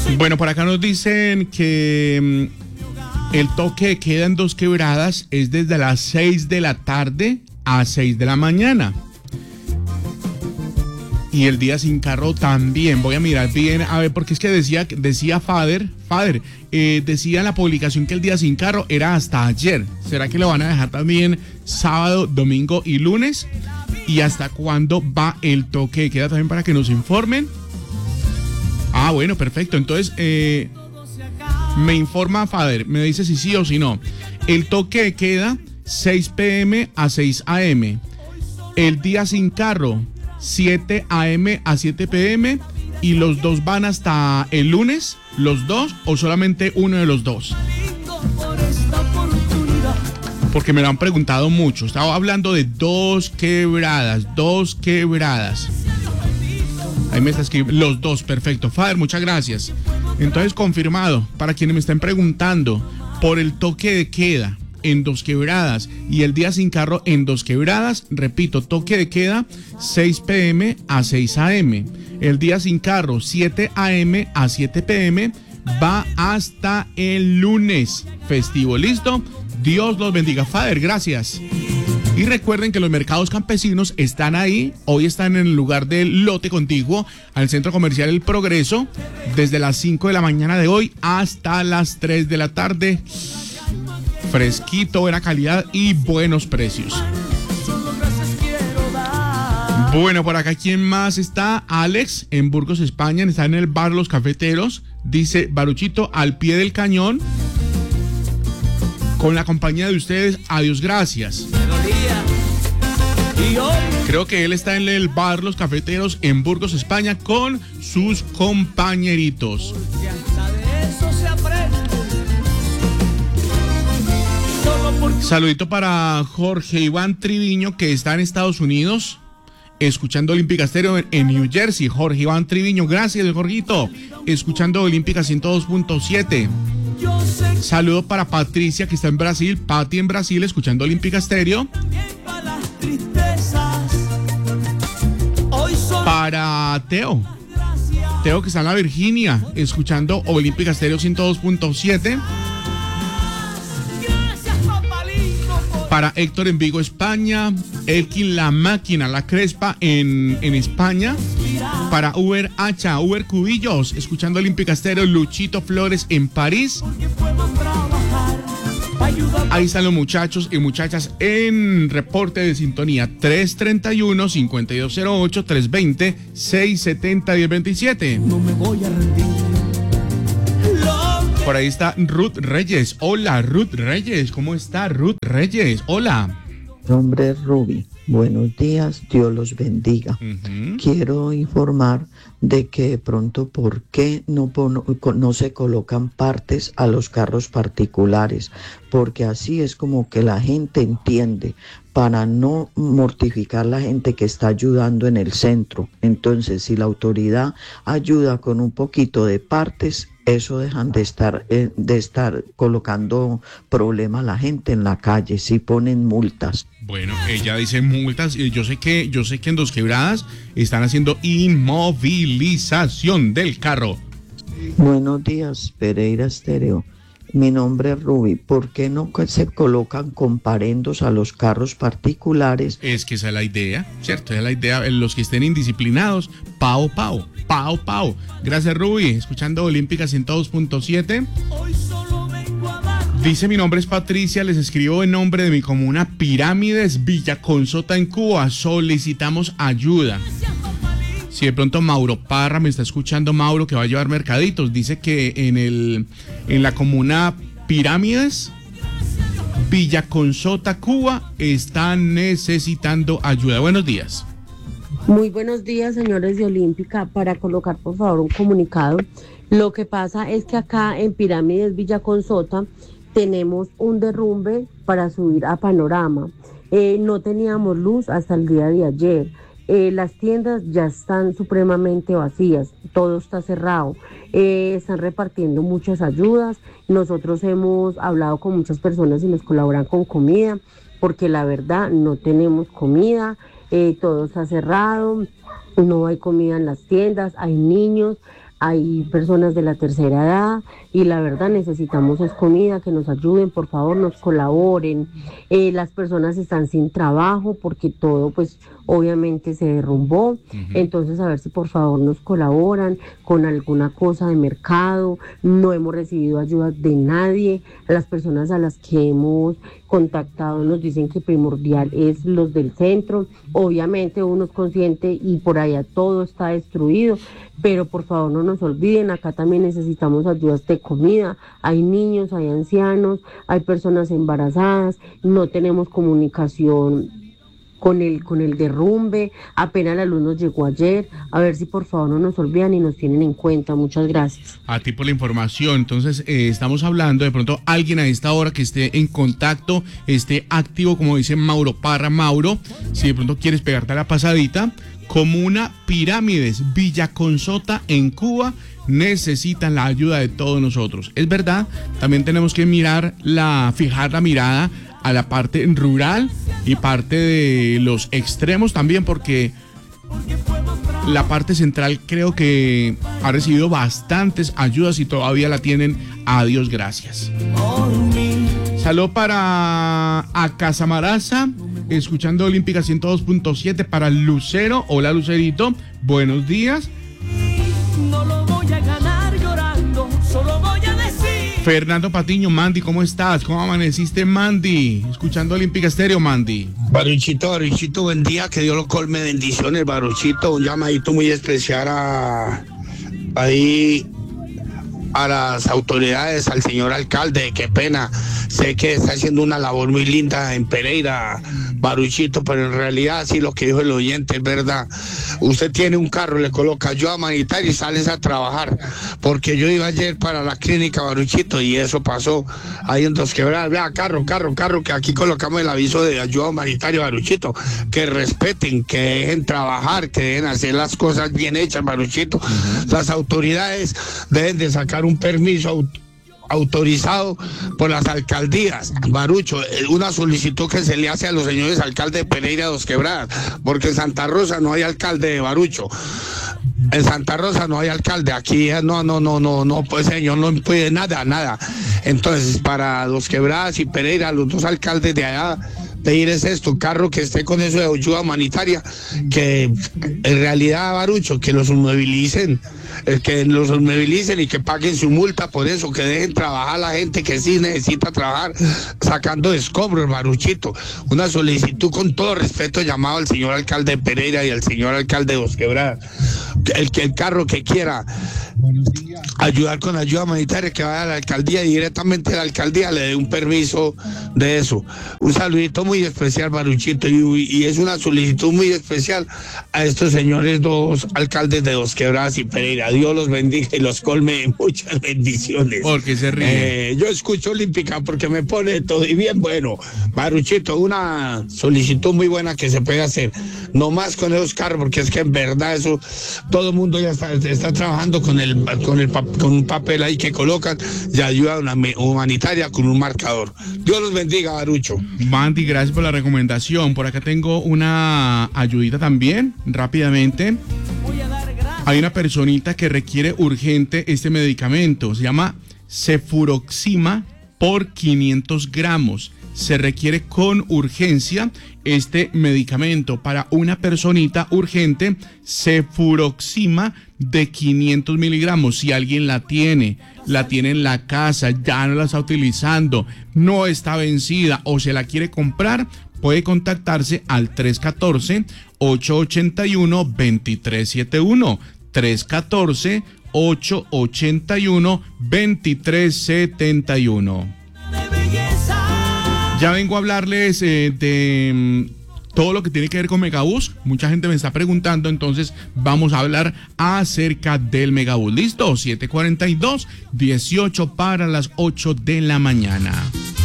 Bueno, por acá nos dicen que el toque de queda en Dos Quebradas es desde las 6 de la tarde a 6 de la mañana. Y el día sin carro también. Voy a mirar bien, a ver, porque es que decía Fader, decía en la publicación que el día sin carro era hasta ayer. ¿Será que lo van a dejar también sábado, domingo y lunes? ¿Y hasta cuándo va el toque de queda también para que nos informen? Ah, bueno, perfecto. Entonces, me informa Fader, me dice si sí o si no. El toque de queda, 6 p.m. a 6 a.m. El día sin carro, 7 a.m. a 7 p.m. ¿Y los dos van hasta el lunes? ¿Los dos o solamente uno de los dos? Porque me lo han preguntado mucho. Estaba hablando de Dos Quebradas. Ahí me está escribiendo los dos, perfecto. Fader, muchas gracias. Entonces, confirmado, para quienes me estén preguntando por el toque de queda en Dos Quebradas y el día sin carro en Dos Quebradas, repito, toque de queda 6 p.m. a 6 a.m. El día sin carro 7 a.m. a 7 p.m. va hasta el lunes festivo. ¿Listo? Dios los bendiga. Fader, gracias. Y recuerden que los mercados campesinos están ahí. Hoy están en el lugar del lote contiguo al Centro Comercial El Progreso desde las 5 de la mañana de hoy hasta las 3 de la tarde. Fresquito, buena calidad y buenos precios. Bueno, por acá, ¿quién más está? Alex, en Burgos, España, está en el bar Los Cafeteros. Dice, Baruchito, al pie del cañón, con la compañía de ustedes, adiós, gracias. Creo que él está en el bar Los Cafeteros en Burgos, España, con sus compañeritos. Saludito para Jorge Iván Triviño, que está en Estados Unidos, escuchando Olímpica Estéreo en New Jersey. Jorge Iván Triviño, gracias, Jorgito, escuchando Olímpica 102.7. Saludo para Patricia, que está en Brasil. Pati en Brasil, escuchando Olímpica Estéreo. Para Teo, que está en la Virginia, escuchando Olímpica Estéreo 102.7. Para Héctor en Vigo, España. Elkin La Máquina, La Crespa en España. Para Uber Hacha, Uber Cubillos, escuchando Olímpica Estéreo. Luchito Flores en París. Ahí están los muchachos y muchachas en reporte de sintonía. 331-5208, 320-670-1027. No me voy a rendir. Por ahí está Ruth Reyes. Hola, Ruth Reyes. ¿Cómo está Ruth Reyes? Hola. Mi nombre es Ruby. Buenos días, Dios los bendiga. Quiero informar de que de pronto por qué no se colocan partes a los carros particulares, porque así es como que la gente entiende, para no mortificar a la gente que está ayudando en el centro. Entonces, si la autoridad ayuda con un poquito de partes, eso dejan de estar colocando problemas a la gente en la calle, si ponen multas. Bueno, ella dice multas, y yo sé que en Dos Quebradas están haciendo inmovilización del carro. Buenos días, Pereira Estéreo. Mi nombre es Ruby. ¿Por qué no se colocan comparendos a los carros particulares? Es que esa es la idea, ¿cierto? Esa es la idea. Los que estén indisciplinados, pao. Gracias, Ruby. Escuchando Olímpica 102.7. Dice, mi nombre es Patricia, les escribo en nombre de mi comuna Pirámides, Villa Consota en Cuba. Solicitamos ayuda. Si de pronto Mauro Parra me está escuchando, Mauro, que va a llevar mercaditos, dice que en la comuna Pirámides, Villa Consota, Cuba, están necesitando ayuda. Buenos días. Muy buenos días, señores de Olímpica. Para colocar, por favor, un comunicado. Lo que pasa es que acá en Pirámides, Villa Consota, tenemos un derrumbe para subir a Panorama. No teníamos luz hasta el día de ayer. Las tiendas ya están supremamente vacías, todo está cerrado, están repartiendo muchas ayudas. Nosotros hemos hablado con muchas personas y nos colaboran con comida, porque la verdad no tenemos comida, todo está cerrado, no hay comida en las tiendas, hay niños, hay personas de la tercera edad y la verdad necesitamos es comida, que nos ayuden, por favor, nos colaboren. Las personas están sin trabajo porque todo pues obviamente se derrumbó, entonces a ver si por favor nos colaboran con alguna cosa de mercado. No hemos recibido ayuda de nadie. Las personas a las que hemos contactado nos dicen que primordial es los del centro. Obviamente uno es consciente y por allá todo está destruido, pero por favor no nos olviden, acá también necesitamos ayudas de comida. Hay niños, hay ancianos, hay personas embarazadas, no tenemos comunicación con el derrumbe, apenas la luz nos llegó ayer. A ver si por favor no nos olvidan y nos tienen en cuenta. Muchas gracias. A ti por la información. Entonces estamos hablando de pronto alguien a esta hora que esté en contacto, esté activo, como dice Mauro Parra. Mauro, si de pronto quieres pegarte a la pasadita, Comuna Pirámides, Villa Conzota en Cuba, necesitan la ayuda de todos nosotros. Es verdad, también tenemos que fijar la mirada a la parte rural y parte de los extremos también, porque la parte central creo que ha recibido bastantes ayudas y todavía la tienen. A Dios gracias. Salud para a Casamaraza, escuchando Olímpica 102.7 para Lucero. Hola Lucerito, buenos días. No lo voy a ganar llorando, solo voy a decir. Fernando Patiño, Mandy, ¿cómo estás? ¿Cómo amaneciste, Mandy? Escuchando Olímpica Estéreo, Mandy. Baruchito, buen día, que Dios lo colme de bendiciones, Baruchito. Un llamadito muy especial a las autoridades, al señor alcalde. Qué pena, sé que está haciendo una labor muy linda en Pereira, Baruchito, pero en realidad sí, lo que dijo el oyente es verdad. Usted tiene un carro, le coloca ayuda humanitaria y sales a trabajar, porque yo iba ayer para la clínica, Baruchito, y eso pasó ahí en Dos Quebradas. Vea, carro, que aquí colocamos el aviso de ayuda humanitaria, Baruchito, que respeten, que dejen trabajar, que dejen hacer las cosas bien hechas, Baruchito. Las autoridades deben de sacar un permiso autorizado por las alcaldías, Barucho, una solicitud que se le hace a los señores alcaldes de Pereira, Dos Quebradas, porque en Santa Rosa no hay alcalde de Barucho. En Santa Rosa no hay alcalde, aquí no, pues señor, no puede nada. Entonces, para Dos Quebradas y Pereira, los dos alcaldes de allá, pedir es esto, carro que esté con eso de ayuda humanitaria, que en realidad, Barucho, que los movilicen y que paguen su multa por eso, que dejen trabajar a la gente que sí necesita trabajar, sacando escombros, Baruchito. Una solicitud con todo respeto llamado al señor alcalde de Pereira y al señor alcalde de Dos Quebradas. El carro que quiera ayudar con ayuda humanitaria, que vaya a la alcaldía y directamente la alcaldía le dé un permiso de eso. Un saludito muy especial, Baruchito, y es una solicitud muy especial a estos señores dos alcaldes de Dos Quebradas y Pereira. Dios los bendiga y los colme en muchas bendiciones. Porque se ríe. Yo escucho Olímpica porque me pone todo y bien bueno. Baruchito, una solicitud muy buena que se puede hacer, no más con esos carros, porque es que en verdad eso, todo el mundo ya está trabajando con un papel ahí que colocan de ayuda humanitaria con un marcador. Dios los bendiga, Barucho. Mandy, gracias por la recomendación. Por acá tengo una ayudita también, rápidamente. Hay una personita que requiere urgente este medicamento. Se llama Cefuroxima por 500 gramos. Se requiere con urgencia este medicamento para una personita urgente, Cefuroxima de 500 miligramos. Si alguien la tiene en la casa, ya no la está utilizando, no está vencida o se la quiere comprar, puede contactarse al 314-881-2371. 314-881-2371. Ya vengo a hablarles de todo lo que tiene que ver con Megabús. Mucha gente me está preguntando, entonces vamos a hablar acerca del Megabús. ¿Listo? 7:42, 18 para las 8 de la mañana.